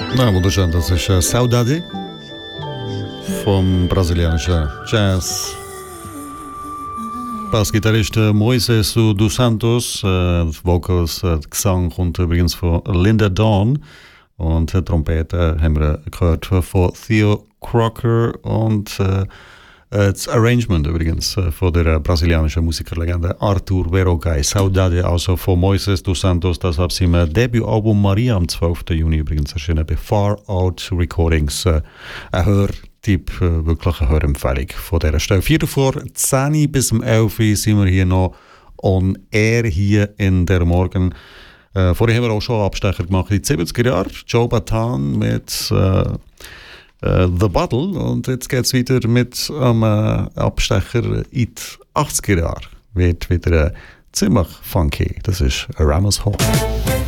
Na, wunderschön, das ist Saudade vom brasilianischen Jazz. Bassgitarrist Moises dos Santos, Vocals, Gesang kommt übrigens von Linda Dawn und Trompete haben wir gehört von Theo Crocker und das Arrangement übrigens von der brasilianischen Musikerlegende Arthur Verocai. Saudade also von Moises dos Santos, das ab seinem Debütalbum Maria am 12. Juni übrigens erschienen bei Far Out Recordings. Ein Hörtipp, wirklich eine Hörempfehlung von dieser Stelle. 4 vor 10 bis um 11 Uhr sind wir hier noch on air hier in der Morgen. Vorher haben wir auch schon Abstecher gemacht in den 70er Jahren. Joe Bataan mit The Bottle und jetzt geht es wieder mit einem Abstecher in die 80er Jahre. Wird wieder ziemlich funky. Das ist Ramos Hall.